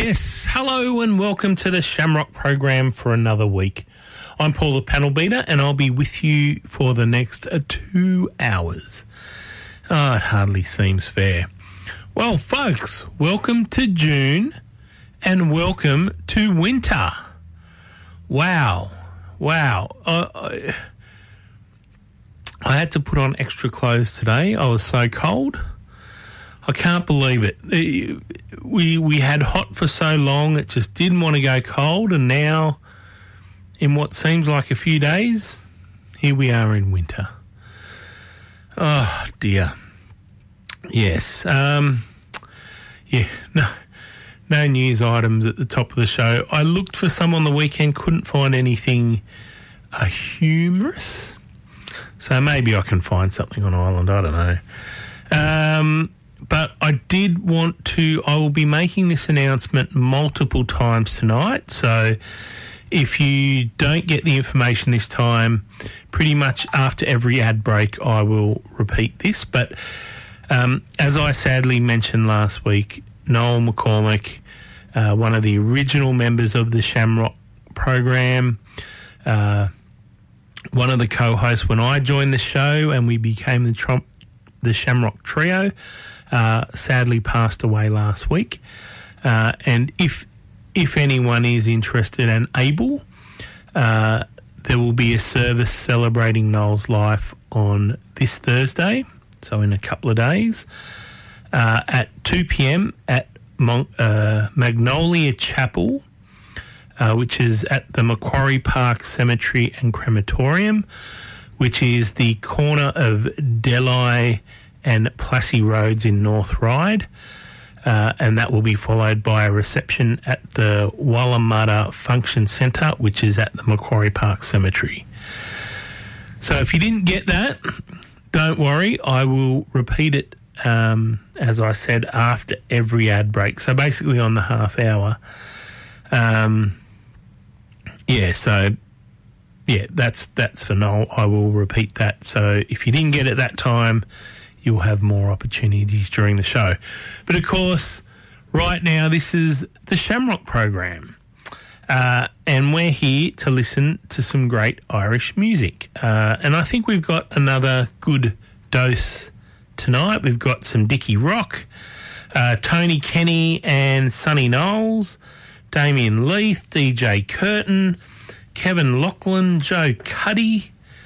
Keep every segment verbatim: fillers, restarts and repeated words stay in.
Yes, hello and welcome to the Shamrock program for another week. I'm Paul the Panel Beater and I'll be with you for the next uh, two hours. Oh, it hardly seems fair. Well, folks, welcome to June and welcome to winter. Wow, wow. I, I, I had to put on extra clothes today. I was so cold. I can't believe it. We we had hot for so long, it just didn't want to go cold, and now, in what seems like a few days, here we are in winter. Oh, dear. Yes. Um, yeah, no, no news items at the top of the show. I looked for some on the weekend, couldn't find anything uh, humorous, so maybe I can find something on Ireland, I don't know. Um... But I did want to, I will be making this announcement multiple times tonight. So if you don't get the information this time, pretty much after every ad break, I will repeat this. But um, as I sadly mentioned last week, Noel McCormick, uh, one of the original members of the Shamrock program, uh, one of the co-hosts when I joined the show and we became the Trump, the Shamrock Trio, Uh, sadly passed away last week. Uh, and if if anyone is interested and able, uh, there will be a service celebrating Noel's life on this Thursday, so in a couple of days, uh, at two p.m. at Mon- uh, Magnolia Chapel, uh, which is at the Macquarie Park Cemetery and Crematorium, which is the corner of Delhi and Plassey Roads in North Ryde, uh, and that will be followed by a reception at the Wallamutta Function Centre, which is at the Macquarie Park Cemetery. So if you didn't get that, don't worry, I will repeat it, um, as I said, after every ad break. So basically on the half hour. Um, yeah, so, yeah, that's, that's for Noel. I will repeat that. So if you didn't get it that time, you'll have more opportunities during the show. But, of course, right now this is the Shamrock program, uh, and we're here to listen to some great Irish music. Uh, and I think we've got another good dose tonight. We've got some Dickie Rock, uh, Tony Kenny and Sonny Knowles, Damien Leith, D J Curtin, Kevin Lachlan, Joe Cuddy.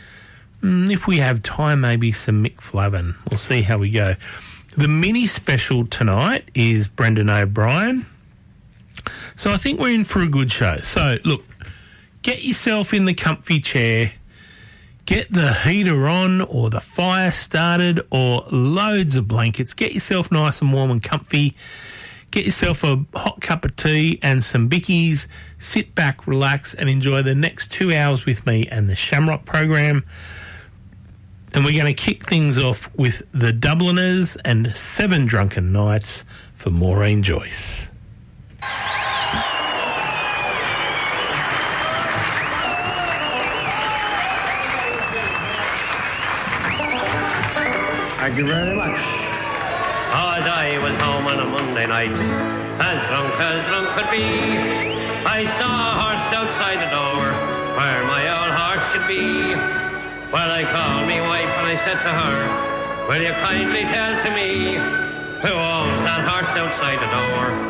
If we have time, maybe some Mick Flavin. We'll see how we go. The mini special tonight is Brendan O'Brien. So I think we're in for a good show. So, look, get yourself in the comfy chair, get the heater on or the fire started or loads of blankets. Get yourself nice and warm and comfy. Get yourself a hot cup of tea and some bickies. Sit back, relax, and enjoy the next two hours with me and the Shamrock program. And we're going to kick things off with the Dubliners and Seven Drunken Nights for Maureen Joyce. Thank you very much. All day was home on a Monday night, as drunk as drunk could be. I saw a horse outside the door, where my old horse should be. Well, I called me wife and I said to her, will you kindly tell to me who owns that horse outside the door?